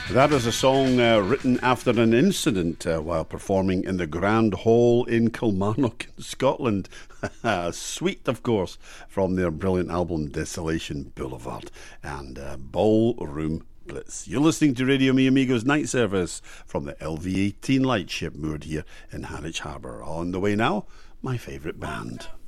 That is a song written after an incident while performing in the Grand Hall in Kilmarnock, in Scotland. Sweet, of course, from their brilliant album Desolation Boulevard and Ballroom Blitz. You're listening to Radio Mi Amigos Night Service from the LV18 lightship moored here in Harwich Harbour. On the way now, my favourite band.